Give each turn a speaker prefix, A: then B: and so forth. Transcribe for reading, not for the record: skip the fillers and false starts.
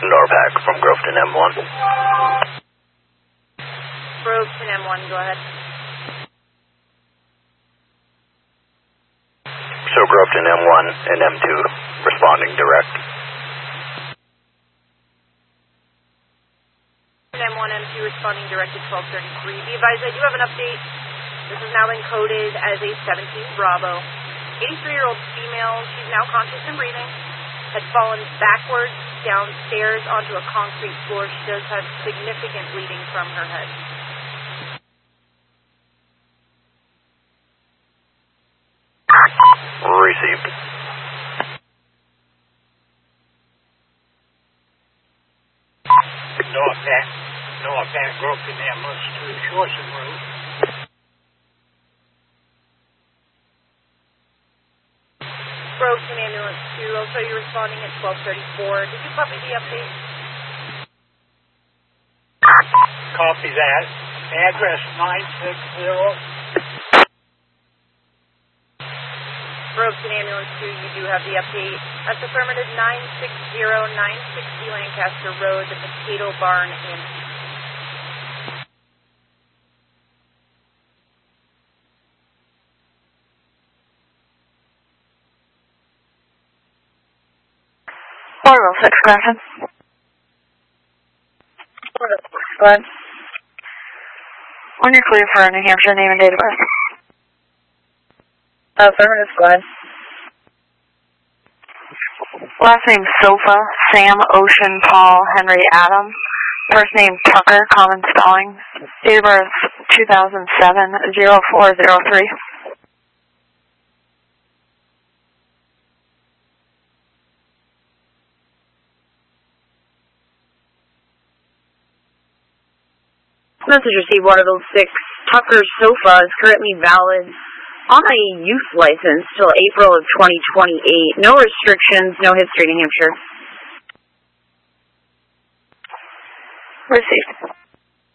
A: Norpac from Groveton M1.
B: Groveton M1, go ahead.
A: So Groveton M1 and M2 responding direct.
B: M1, M2 responding direct at 1233. Be advised, I do have an update. This has now been coded as a 17 Bravo. 83-year-old female, she's now conscious and breathing, had fallen backwards downstairs onto a concrete floor. She does have significant bleeding from her head.
A: Received.
C: Norpac Groveton M1 to Shorson Road.
B: Groveton Ambulance 2, also you're responding at 1234. Did you copy the update?
C: Copy that. Address 960.
B: Groveton Ambulance 2, you do have the update. That's affirmative 960 Lancaster Road, the Potato Barn Inn.
D: Orville 6, Grafton. Go ahead. When you're clear for New Hampshire, name and date of birth. Affirmative, go ahead. Last name Sofa, Sam, Ocean, Paul, Henry, Adam. First name Tucker, common spelling. Date of birth 2007, 0403.
E: Message received, Waterville 6. Tucker's Sofa is currently valid on a youth license till April of 2028. No restrictions, no history, New Hampshire.
D: Received.